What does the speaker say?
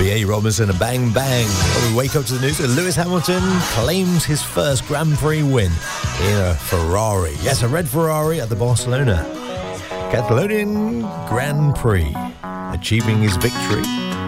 Eddie Robinson and Bang Bang. Well, we wake up to the news that Lewis Hamilton claims his first Grand Prix win in a Ferrari. Yes, a red Ferrari at the Barcelona Catalonian Grand Prix, achieving his victory